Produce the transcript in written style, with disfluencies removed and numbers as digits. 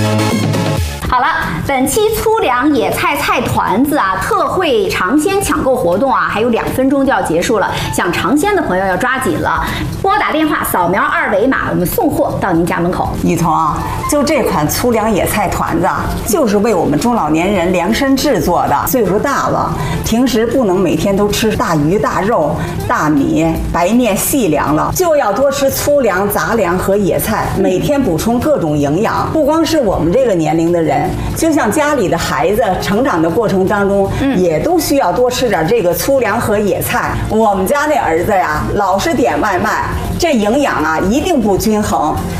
好了，本期粗粮野菜菜团子啊，特惠尝鲜抢购活动啊，还有2分钟就要结束了，想尝鲜的朋友要抓紧了，拨打电话扫描2维码，我们送货到您家门口。 雨桐啊，就这款粗粮野菜团子啊，就是为我们中老年人量身制作的。岁数大了，平时不能每天都吃大鱼大肉、大米、白面细粮了，就要多吃粗粮、杂粮和野菜，每天补充各种营养。不光是我们这个年龄的人，就像家里的孩子成长的过程当中，也都需要多吃点这个粗粮和野菜。我们家那儿子呀，老是点外卖，这营养啊一定不均衡。